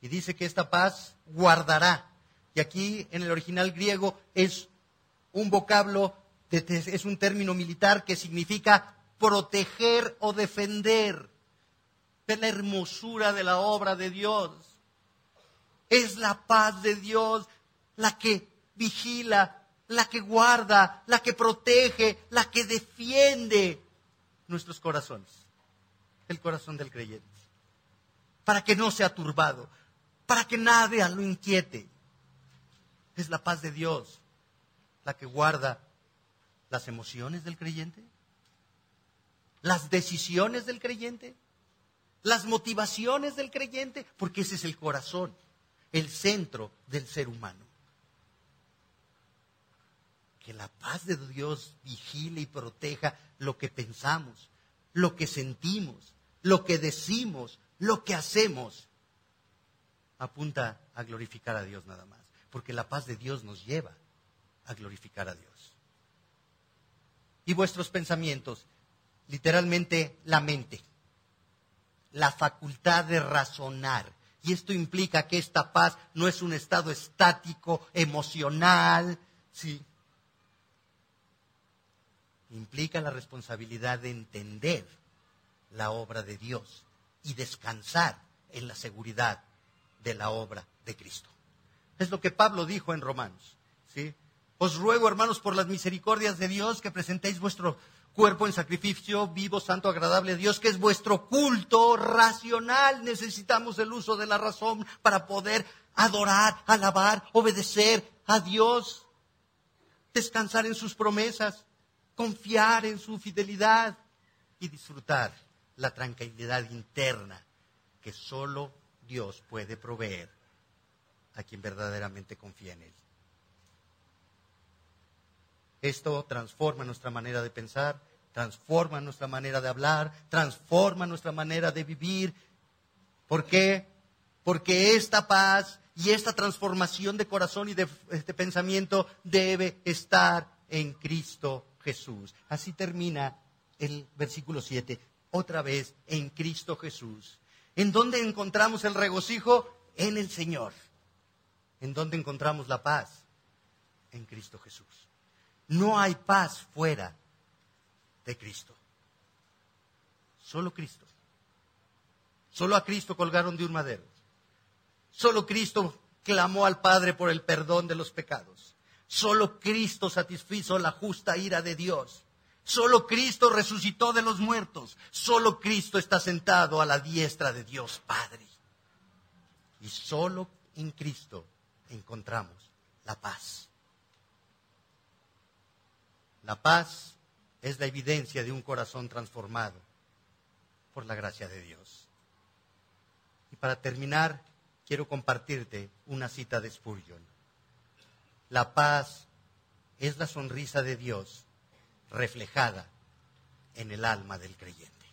Y dice que esta paz guardará. Y aquí en el original griego es un vocablo, es un término militar que significa proteger o defender. Es la hermosura de la obra de Dios. Es la paz de Dios la que vigila, la que guarda, la que protege, la que defiende nuestros corazones. El corazón del creyente. Para que no sea turbado, para que nada lo inquiete. Es la paz de Dios la que guarda las emociones del creyente, las decisiones del creyente, las motivaciones del creyente, porque ese es el corazón, el centro del ser humano. Que la paz de Dios vigile y proteja lo que pensamos, lo que sentimos, lo que decimos, lo que hacemos. Apunta a glorificar a Dios nada más, porque la paz de Dios nos lleva a glorificar a Dios. Y vuestros pensamientos, literalmente la mente, la facultad de razonar. Y esto implica que esta paz no es un estado estático, emocional, sí. Implica la responsabilidad de entender la obra de Dios y descansar en la seguridad de la obra de Cristo. Es lo que Pablo dijo en Romanos, ¿sí? Os ruego, hermanos, por las misericordias de Dios, que presentéis vuestro cuerpo en sacrificio vivo, santo, agradable a Dios, que es vuestro culto racional. Necesitamos el uso de la razón para poder adorar, alabar, obedecer a Dios, descansar en sus promesas, confiar en su fidelidad y disfrutar la tranquilidad interna que solo Dios puede proveer a quien verdaderamente confía en Él. Esto transforma nuestra manera de pensar, transforma nuestra manera de hablar, transforma nuestra manera de vivir. ¿Por qué? Porque esta paz y esta transformación de corazón y de pensamiento debe estar en Cristo Jesús. Así termina el versículo 7. Otra vez, en Cristo Jesús. ¿En dónde encontramos el regocijo? En el Señor. ¿En dónde encontramos la paz? En Cristo Jesús. No hay paz fuera de Cristo. Solo Cristo. Solo a Cristo colgaron de un madero. Solo Cristo clamó al Padre por el perdón de los pecados. Solo Cristo satisfizo la justa ira de Dios. Solo Cristo resucitó de los muertos. Solo Cristo está sentado a la diestra de Dios Padre. Y solo en Cristo encontramos la paz. La paz es la evidencia de un corazón transformado por la gracia de Dios. Y para terminar, quiero compartirte una cita de Spurgeon. La paz es la sonrisa de Dios reflejada en el alma del creyente.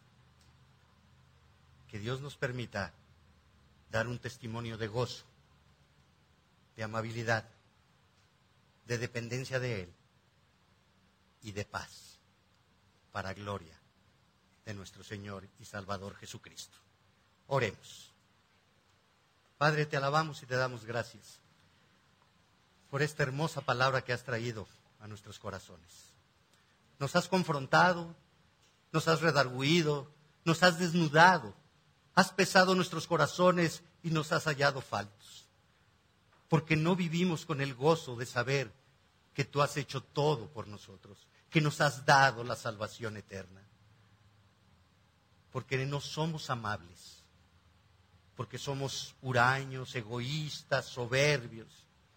Que Dios nos permita dar un testimonio de gozo, de amabilidad, de dependencia de Él y de paz, para gloria de nuestro Señor y Salvador Jesucristo. Oremos. Padre, te alabamos y te damos gracias por esta hermosa palabra que has traído a nuestros corazones. Nos has confrontado, nos has redarguido, nos has desnudado, has pesado nuestros corazones y nos has hallado faltos. Porque no vivimos con el gozo de saber que tú has hecho todo por nosotros, que nos has dado la salvación eterna. Porque no somos amables, porque somos huraños, egoístas, soberbios,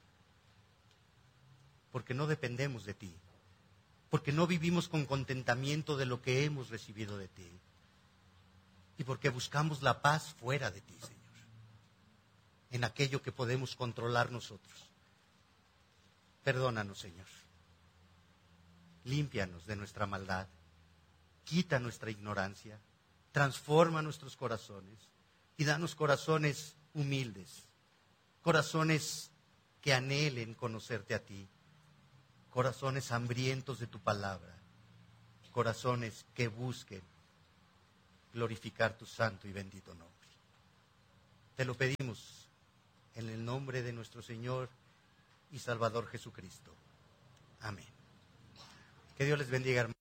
porque no dependemos de ti, porque no vivimos con contentamiento de lo que hemos recibido de ti, y porque buscamos la paz fuera de ti, Señor, en aquello que podemos controlar nosotros. Perdónanos, Señor. Límpianos de nuestra maldad, quita nuestra ignorancia, transforma nuestros corazones y danos corazones humildes, corazones que anhelen conocerte a ti, corazones hambrientos de tu palabra, corazones que busquen glorificar tu santo y bendito nombre. Te lo pedimos en el nombre de nuestro Señor y Salvador Jesucristo. Amén. Que Dios les bendiga, hermanos.